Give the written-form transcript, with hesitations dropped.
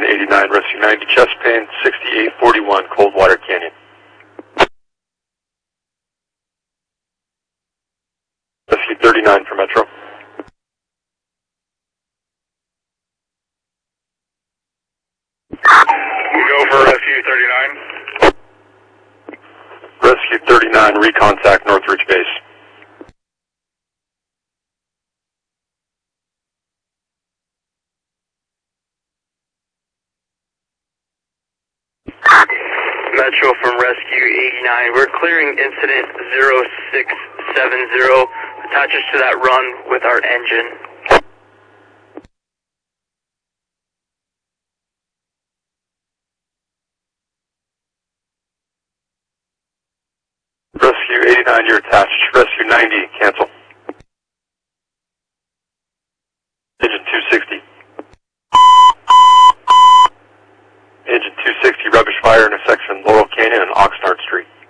Engine 89, Rescue 90, chest pain, 6841, Coldwater Canyon. Rescue 39 for Metro. Go for Rescue 39. Rescue 39, recontact Northridge Base. Metro from Rescue 89. We're clearing incident 0670. Attaches to that run with our engine. Rescue 89, you're attached. Rescue 90, cancel. Engine 260. Engine 260, rubbish fire intersection Laurel Canyon and Oxnard Street.